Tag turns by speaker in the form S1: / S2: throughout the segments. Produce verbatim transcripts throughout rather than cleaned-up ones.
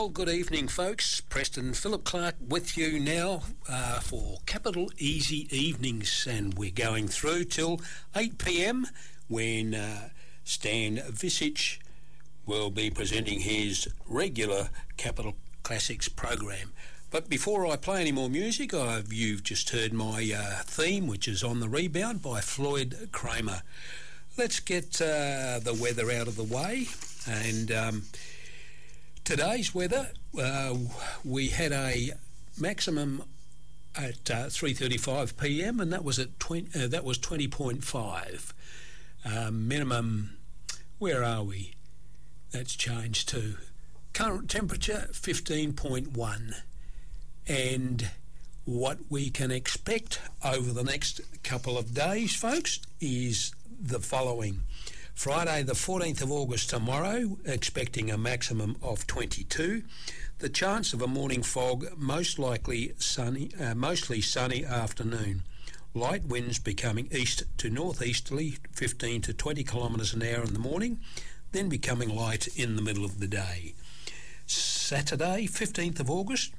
S1: Well, good evening, folks. Preston Philip Clark with you now uh, for Capital Easy Evenings, and we're going through till eight p m when uh, Stan Visic will be presenting his regular Capital Classics program. But before I play any more music, I've, you've just heard my uh, theme, which is On the Rebound by Floyd Kramer. Let's get uh, the weather out of the way. And um, today's weather, uh, we had a maximum at uh, three thirty-five p m, and that was at twenty, uh, that was twenty point five. Uh, minimum, where are we? That's changed to current temperature fifteen point one. And what we can expect over the next couple of days, folks, is the following. Friday the fourteenth of August tomorrow, expecting a maximum of twenty-two. The chance of a morning fog, most likely sunny, uh, mostly sunny afternoon. Light winds becoming east to northeasterly, fifteen to twenty kilometres an hour in the morning, then becoming light in the middle of the day. Saturday, fifteenth of August,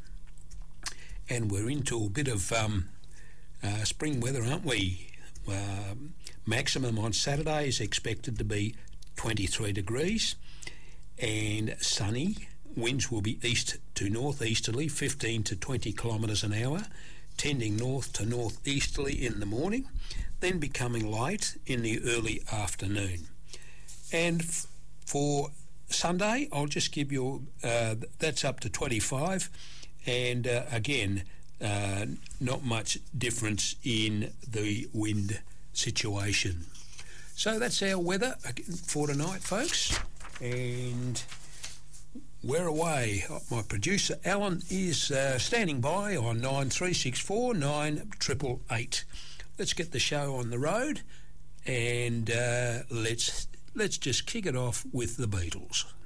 S1: and we're into a bit of um, uh, spring weather, aren't we? Uh, maximum on Saturday is expected to be twenty-three degrees and sunny. Winds will be east to northeasterly, fifteen to twenty kilometres an hour, tending north to northeasterly in the morning, then becoming light in the early afternoon. And f- for Sunday, I'll just give you, uh, that's up to twenty-five, and uh, again, uh, not much difference in the wind situation. So that's our weather for tonight, folks, and we're away. My producer Alan is uh, standing by on nine three six four nine eight eight eight. Let's get the show on the road, and uh, let's let's just kick it off with the Beatles.